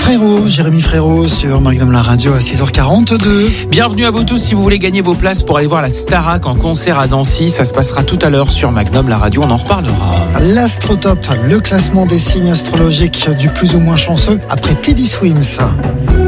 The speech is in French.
Jérémy Frérot sur Magnum la radio à 6h42. Bienvenue à vous tous si vous voulez gagner vos places pour aller voir la Starac en concert à Nancy. Ça se passera tout à l'heure sur Magnum la radio, on en reparlera. L'Astrotop, le classement des signes astrologiques du plus ou moins chanceux après Teddy Swims.